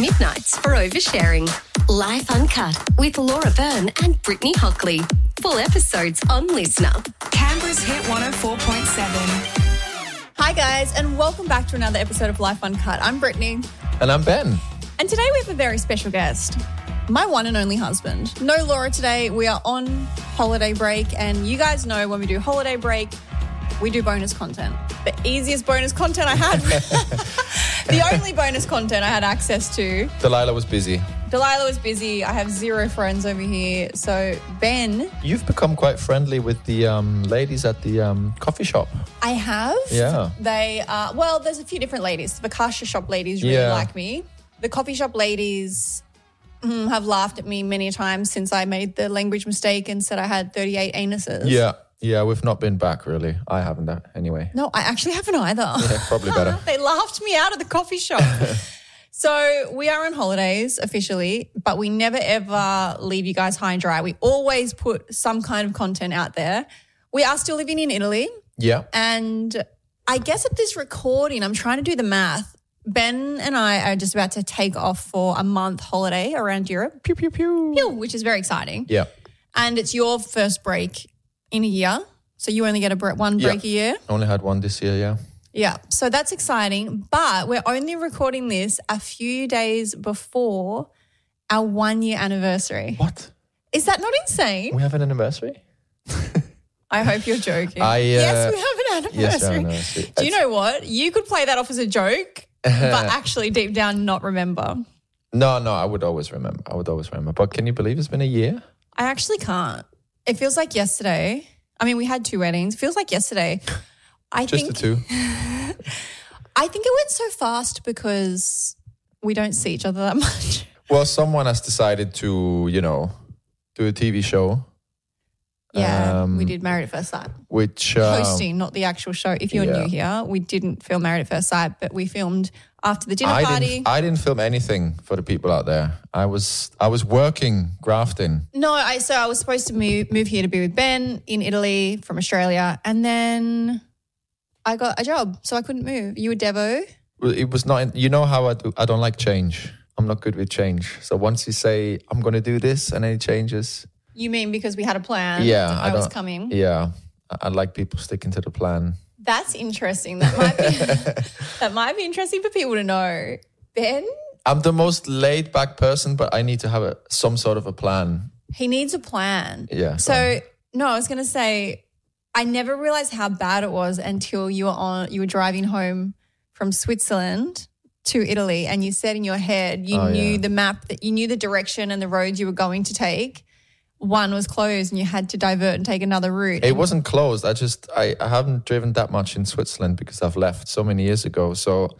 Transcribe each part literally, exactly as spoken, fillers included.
Midnights for oversharing. Life Uncut with Laura Byrne and Brittany Hockley. Full episodes on Listener. Canberra's Hit one oh four point seven. Hi guys, and welcome back to another episode of Life Uncut. I'm Brittany. And I'm Ben. And today we have a very special guest. My one and only husband. No Laura today. We are on holiday break, and you guys know when we do holiday break, we do bonus content. The easiest bonus content I had. The only bonus content I had access to. Delilah was busy. Delilah was busy. I have zero friends over here. So, Ben. You've become quite friendly with the um, ladies at the um, coffee shop. I have. Yeah. They are, well, there's a few different ladies. The Vakasha shop ladies really Yeah. like me. The coffee shop ladies mm, have laughed at me many times since I made the language mistake and said I had thirty-eight anuses. Yeah. Yeah, we've not been back really. I haven't uh, anyway. No, I actually haven't either. Yeah, probably better. They laughed me out of the coffee shop. So we are on holidays officially, but we never ever leave you guys high and dry. We always put some kind of content out there. We are still living in Italy. Yeah. And I guess at this recording, I'm trying to do the math. Ben and I are just about to take off for a month holiday around Europe. Pew, pew, pew. Pew, which is very exciting. Yeah. And it's your first break in a year. So you only get a bre- one break Yeah. a year. Only had one this year, yeah. Yeah, so that's exciting. But we're only recording this a few days before our one-year anniversary. What? Is that not insane? We have an anniversary? I hope you're joking. I, uh, yes, we have an anniversary. Yes, our anniversary. Do you know what? You could play that off as a joke, but actually deep down not remember. No, no, I would always remember. I would always remember. But can you believe it's been a year? I actually can't. It feels like yesterday. I mean, we had two weddings. It feels like yesterday. I Just think, the two? I think it went so fast because we don't see each other that much. Well, someone has decided to, you know, do a T V show. Yeah, Um, we did Married at First Sight. Which... Um, Hosting, not the actual show. If you're yeah. new here, we didn't film Married at First Sight, but we filmed after the dinner I party. didn't, I didn't film anything for the people out there. I was I was working, grafting. No, I so I was supposed to move, move here to be with Ben in Italy from Australia, and then I got a job, so I couldn't move. You were Devo. Well, it was not, you know how I, do, I don't like change. I'm not good with change. So once you say, I'm going to do this and then it changes. You mean because we had a plan? Yeah. that I, I was don't- coming. Yeah. I, I like people sticking to the plan. That's interesting. That might be that might be interesting for people to know. Ben, I'm the most laid back person, but I need to have a, some sort of a plan. he needs a plan. Yeah. So no, I was going to say, I never realized how bad it was until you were on. You were driving home from Switzerland to Italy, and you said in your head you Oh, knew yeah. the map, that you knew the direction and the roads you were going to take. One was closed, and you had to divert and take another route. It wasn't closed. I just, I, I haven't driven that much in Switzerland because I've left so many years ago. So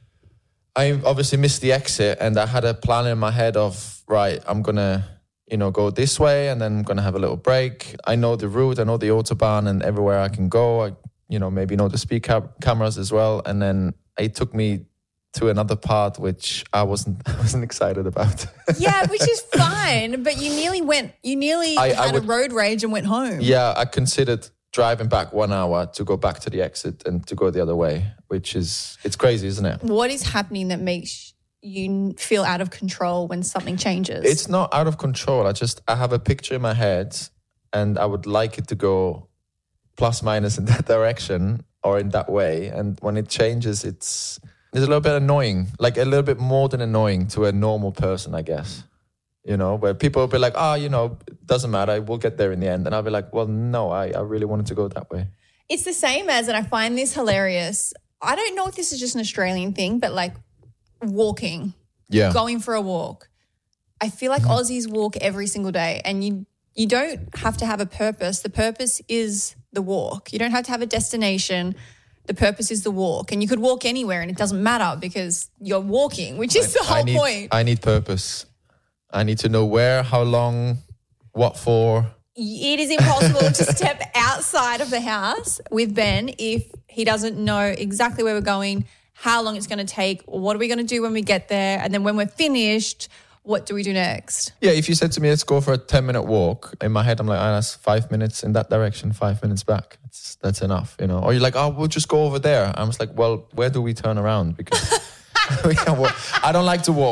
I obviously missed the exit, and I had a plan in my head of, right, I'm going to, you know, go this way, and then I'm going to have a little break. I know the route, I know the Autobahn and everywhere I can go. I, you know, maybe know the speed cam- cameras as well. And then it took me to another part, which I wasn't, I wasn't excited about. Yeah, which is fine, but you nearly went, you nearly I- I had would- a road rage and went home. Yeah, I considered driving back one hour to go back to the exit and to go the other way, which is, it's crazy, isn't it? What is happening that makes you feel out of control when something changes? It's not out of control. I just, I have a picture in my head and I would like it to go plus minus in that direction or in that way. And when it changes, it's, it's a little bit annoying, like a little bit more than annoying to a normal person, I guess. You know, where people will be like, oh, you know, it doesn't matter. We'll get there in the end. And I'll be like, well, no, I, I really wanted to go that way. It's the same as, and I find this hilarious. I don't know if this is just an Australian thing, but like walking, Yeah. going for a walk. I feel like Aussies walk every single day, and you you don't have to have a purpose. The purpose is the walk. You don't have to have a destination. The purpose is the walk, and you could walk anywhere, and it doesn't matter because you're walking, which is the whole I need, point. I need purpose. I need to know where, how long, what for. It is impossible to step outside of the house with Ben if he doesn't know exactly where we're going, how long it's going to take, what are we going to do when we get there, and then when we're finished, what do we do next? Yeah, if you said to me, let's go for a ten-minute walk, in my head, I'm like, oh, that's five minutes in that direction, five minutes back. That's, that's enough, you know. Or you're like, oh, we'll just go over there. I was like, well, where do we turn around? Because we can walk. I don't like to walk.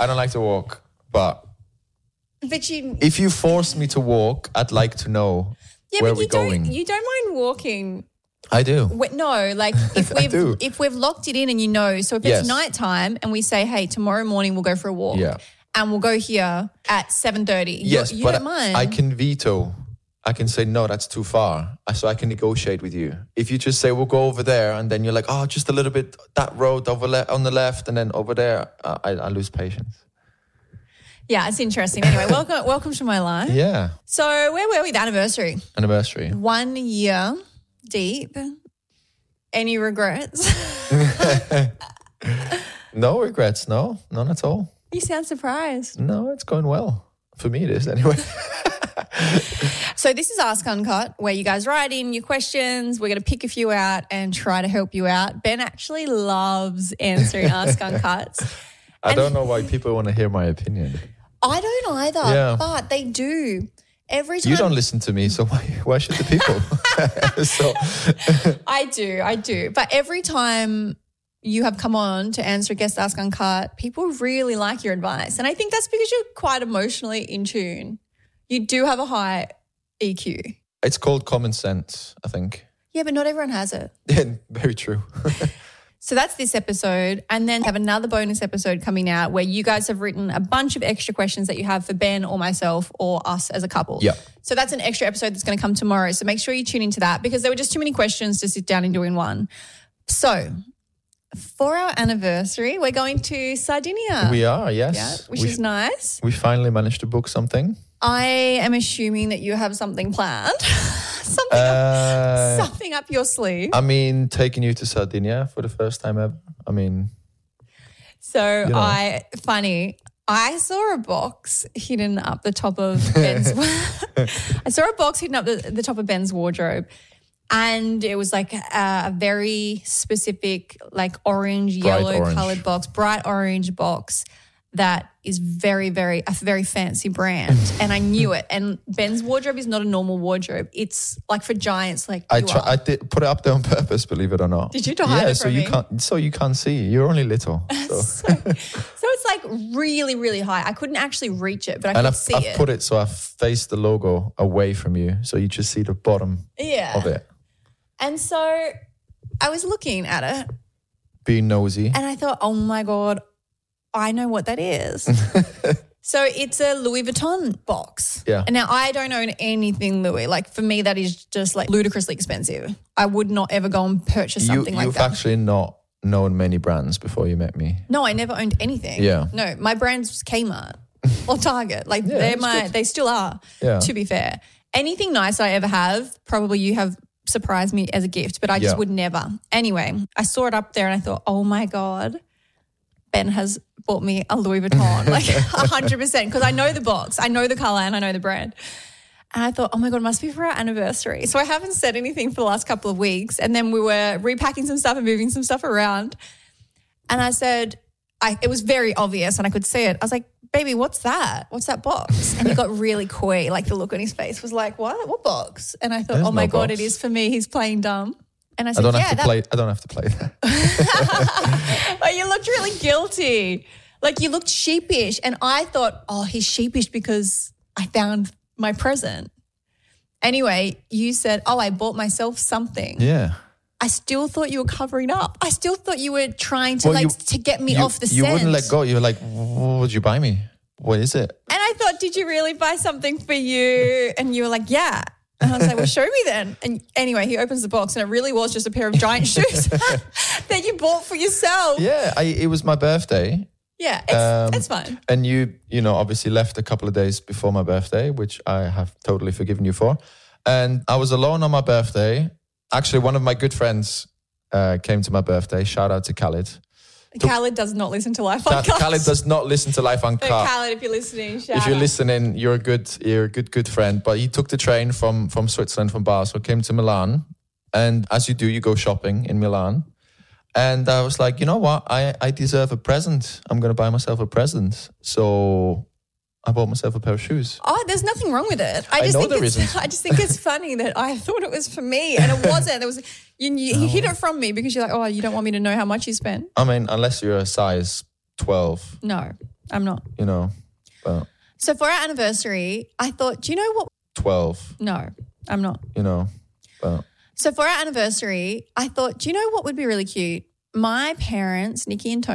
I don't like to walk, but But you, if you force me to walk, I'd like to know yeah, where but we're you don't, going. you don't mind walking. I do. We- No, like if I do. we've if we've locked it in and you know, so if Yes. it's nighttime and we say, hey, tomorrow morning we'll go for a walk, Yeah. and we'll go here at seven thirty. Yes, you, you but don't mind. I can veto. I can say, no, that's too far. So I can negotiate with you. If you just say, we'll go over there, and then you're like, oh, just a little bit, that road over le- on the left, and then over there, uh, I, I lose patience. Yeah, it's interesting. Anyway, welcome welcome to my life. Yeah. So where were we? The anniversary. Anniversary. One year deep. Any regrets? No regrets, no. None at all. You sound surprised. No, it's going well. For me, it is anyway. So this is Ask Uncut, where you guys write in your questions. We're going to pick a few out and try to help you out. Ben actually loves answering Ask Uncuts. I don't know why people want to hear my opinion. I don't either, Yeah. but they do. Every time You don't listen to me, so why, why should the people? so I do, I do. But every time you have come on to answer a guest Ask Uncut, people really like your advice. And I think that's because you're quite emotionally in tune. You do have a high E Q. It's called common sense, I think. Yeah, but not everyone has it. Yeah, very true. So that's this episode. And then have another bonus episode coming out where you guys have written a bunch of extra questions that you have for Ben or myself or us as a couple. Yeah. So that's an extra episode that's going to come tomorrow. So make sure you tune into that because there were just too many questions to sit down and do in one. So for our anniversary, we're going to Sardinia. We are, yes. Yeah, which we, is nice. We finally managed to book something. I am assuming that you have something planned. something, Uh, up, something up your sleeve. I mean, taking you to Sardinia for the first time ever. I mean, So know. I, funny, I saw a box hidden up the top of Ben's, I saw a box hidden up the, the top of Ben's wardrobe and it was like a, a very specific like orange, Bright yellow orange. colored box, bright orange box that is very, very, a very fancy brand. And I knew it. And Ben's wardrobe is not a normal wardrobe. It's like for giants like I you try, are. I did put it up there on purpose, believe it or not. Did you to hide yeah, it so from you me? can't so you can't see. You're only little. So. So it's like really, really high. I couldn't actually reach it, but I and could I've, see I've it. put it so I've faced the logo away from you, so you just see the bottom yeah. of it. And so I was looking at it Being nosy. and I thought, oh my God, I know what that is. So it's a Louis Vuitton box. Yeah. And now I don't own anything Louis. Like for me, that is just like ludicrously expensive. I would not ever go and purchase You, something like you've that. actually not known many brands before you met me. No, I never owned anything. Yeah. No, my brand's Kmart or Target. Like Yeah, they're that's my, good. they still are, Yeah. to be fair. Anything nice I ever have, probably you have surprised me as a gift, but I just Yeah. would never. Anyway, I saw it up there and I thought, oh my God, Ben has bought me a Louis Vuitton, like one hundred percent, because I know the box, I know the colour and I know the brand. And I thought, oh my God, it must be for our anniversary. So I haven't said anything for the last couple of weeks. And then we were repacking some stuff and moving some stuff around. And I said, I, it was very obvious and I could see it. I was like, baby, what's that? What's that box? And he got really coy, like the look on his face was like, what? What box? And I thought, There's oh my no God, box. it is for me. He's playing dumb. And I I said, don't yeah, have to that, play. I don't have to play that. but you looked really guilty. Like you looked sheepish. And I thought, oh, he's sheepish because I found my present. Anyway, you said, oh, I bought myself something. Yeah. I still thought you were covering up. I still thought you were trying to Well, like you- to get me you, off the You scent. wouldn't let go. You were like, what would you buy me? What is it? And I thought, did you really buy something for you? And you were like, yeah. And I was like, well, show me then. And anyway, he opens the box and it really was just a pair of giant shoes that you bought for yourself. Yeah, I, it was my birthday. Yeah, it's, Um, it's fine. And you, you know, obviously left a couple of days before my birthday, which I have totally forgiven you for. And I was alone on my birthday. Actually, one of my good friends uh, came to my birthday. Shout out to Khalid. Khalid does not listen to Life Ka- Uncut. Khalid does not listen to Life So Uncut. Khalid, if you're listening, shout If you're out. listening, you're a good, you're a good, good friend. But he took the train from from Switzerland, from Basel, came to Milan, and as you do, you go shopping in Milan. And I was like, you know what? I I deserve a present. I'm gonna buy myself a present. So I bought myself a pair of shoes. Oh, there's nothing wrong with it. I I just know think there it's, isn't. I just think it's funny that I thought it was for me and it wasn't. There was you, you, you hid it from me because you're like, oh, you don't want me to know how much you spent. I mean, unless you're a size twelve. No, I'm not. You know, but So for our anniversary, I thought, do you know what? twelve. No, I'm not. You know, but So for our anniversary, I thought, do you know what would be really cute? My parents, Nikki and Tony,